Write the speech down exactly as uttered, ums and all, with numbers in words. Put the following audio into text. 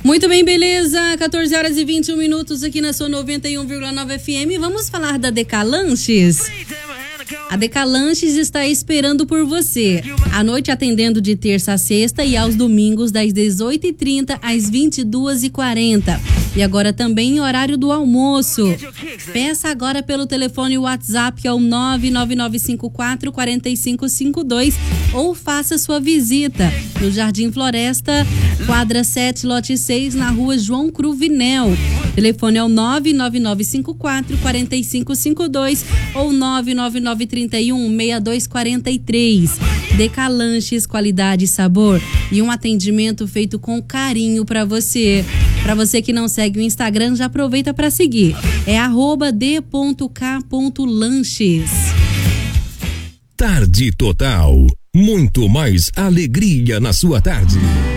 Muito bem, beleza. quatorze horas e vinte e um minutos aqui na sua noventa e um vírgula nove F M. Vamos falar da Decalanches? A Decalanches está esperando por você. À noite atendendo de terça a sexta e aos domingos das dezoito e trinta às vinte e duas e quarenta. E agora também em horário do almoço. Peça agora pelo telefone WhatsApp que é o nove nove nove cinco quatro quatro cinco cinco dois ou faça sua visita no Jardim Floresta, quadra sete, lote seis, na rua João Cruvinel. Telefone é o nove nove nove cinco quatro quatro cinco cinco dois ou nove nove nove três um seis dois quatro três. Decalanches, qualidade e sabor e um atendimento feito com carinho para você. Para você que não segue o Instagram, já aproveita para seguir. É arroba d ponto k ponto lanches. Tarde Total. Muito mais alegria na sua tarde.